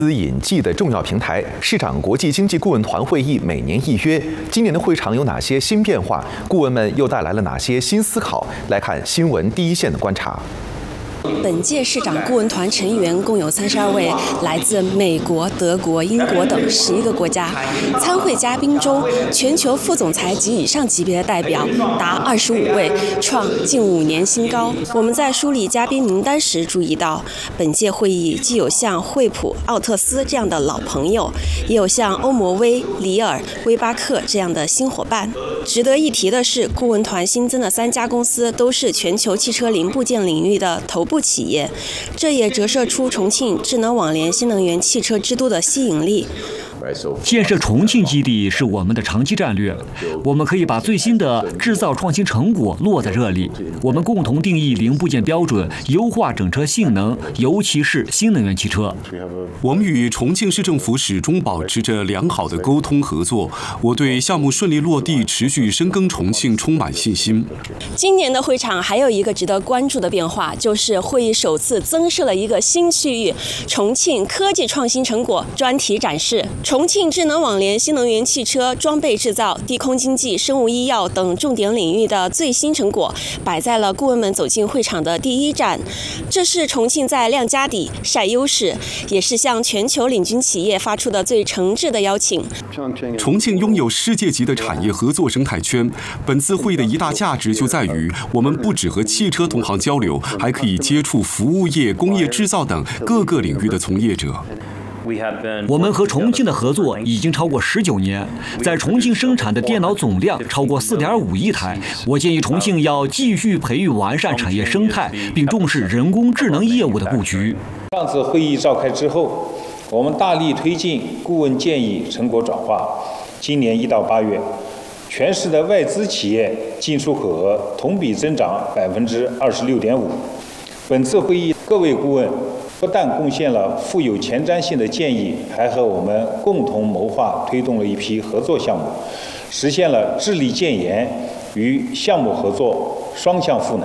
资引记的重要平台，市长国际经济顾问团会议每年一约。今年的会场有哪些新变化？顾问们又带来了哪些新思考？来看新闻第一线的观察。 本届市长顾问团成员共有32位，来自美国、德国、英国等11个国家。参会嘉宾中，全球副总裁及以上级别的代表达25位，创近5年新高。我们在梳理嘉宾名单时注意到，本届会议既有像惠普、奥特斯这样的老朋友，也有像欧摩威、里尔、威巴克这样的新伙伴。值得一提的是，顾问团新增的3家公司都是全球汽车零部件领域的头部企业，这也折射出重庆智能网联新能源汽车之都的吸引力。 建设重庆基地是我们的长期战略，我们可以把最新的制造创新成果落在这里。我们共同定义零部件标准，优化整车性能，尤其是新能源汽车。 我们与重庆市政府始终保持着良好的沟通合作。我对项目顺利落地、持续深耕重庆充满信心。 今年的会场还有一个值得关注的变化，就是会议首次增设了一个新区域——重庆科技创新成果专题展示。 重庆智能网联新能源汽车、装备制造、低空经济、生物医药等重点领域的最新成果，摆在了顾问们走进会场的第一站。这是重庆在亮家底、晒优势，也是向全球领军企业发出的最诚挚的邀请。 重庆拥有世界级的产业合作生态圈。本次会议的一大价值就在于，我们不只和汽车同行交流，还可以接触服务业、工业制造等各个领域的从业者。 我们和重庆的合作已经超过19年，在重庆生产的电脑总量超过4.5亿台。我建议重庆要继续培育完善产业生态，并重视人工智能业务的布局。 上次会议召开之后，我们大力推进顾问建议成果转化。今年1到8月，全市的外资企业进出口额同比增长26.5%。本次会议，各位顾问 不但贡献了富有前瞻性的建议，还和我们共同谋划推动了一批合作项目，实现了智力建研与项目合作双向赋能。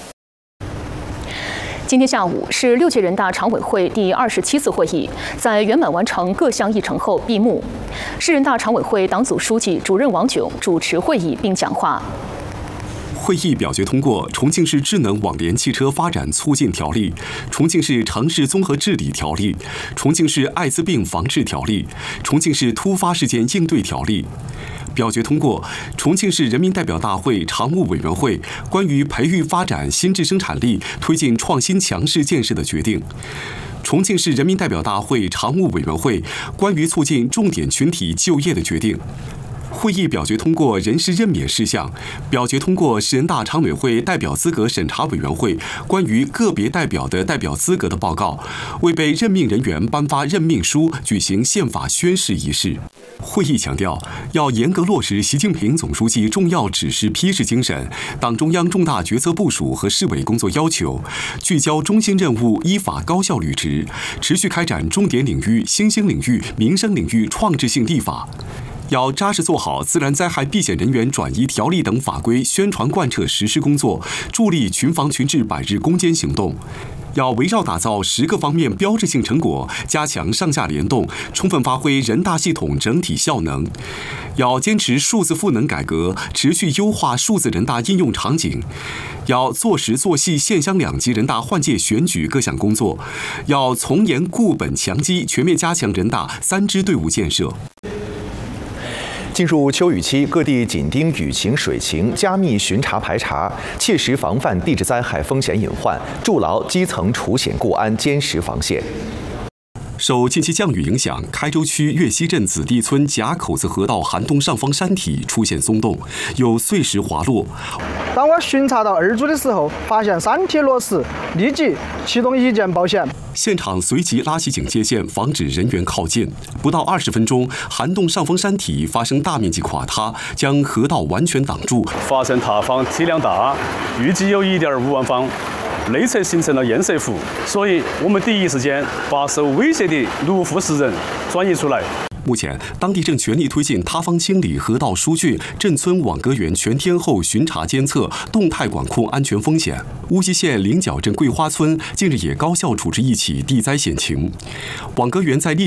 今天下午是6届人大常委会第27次会议，在圆满完成各项议程后闭幕。市人大常委会党组书记、主任王炯主持会议并讲话。 会议表决通过《重庆市智能网联汽车发展促进条例》、《重庆市城市综合治理条例》、《重庆市艾滋病防治条例》、《重庆市突发事件应对条例》。表决通过《重庆市人民代表大会常务委员会关于培育发展新质生产力、推进创新强市建设的决定》。 重庆市人民代表大会常务委员会关于促进重点群体就业的决定。 会议表决通过人事任免事项，表决通过市人大常委会代表资格审查委员会关于个别代表的代表资格的报告，为被任命人员颁发任命书，举行宪法宣誓仪式。会议强调，要严格落实习近平总书记重要指示批示精神、党中央重大决策部署和市委工作要求，聚焦中心任务，依法高效履职，持续开展重点领域、新兴领域、民生领域创制性立法。 要扎实做好自然灾害避险人员转移条例等法规宣传贯彻实施工作，助力群防群治100日攻坚行动。要围绕打造10个方面标志性成果，加强上下联动，充分发挥人大系统整体效能。要坚持数字赋能改革，持续优化数字人大应用场景。要做实做细县乡2级人大换届选举各项工作。要从严固本强基，全面加强人大3支队伍建设。 进入秋雨期，各地紧盯雨情、水情，加密巡查排查，切实防范地质灾害风险隐患，筑牢基层除险固安坚实防线。 受近期降雨影响，开州区岳西镇子弟村贾口子河道涵洞上方山体出现松动，有碎石滑落。 当我巡查到2组的时候，发现山体落石，立即启动一键保险。 现场随即拉起警戒线，防止人员靠近。不到20分钟，涵洞上方山体发生大面积垮塌，将河道完全挡住。 发生塌方体量大，预计有1.5万方。 内侧形成了堰塞湖，所以我们第一时间把受威胁的陆户10人转移出来。 目前，当地正全力推进塌方清理、河道疏浚、镇村网格员全天候巡查监测，动态管控安全风险。乌溪县菱角镇桂花村近日也高效处置一起地灾险情，网格员在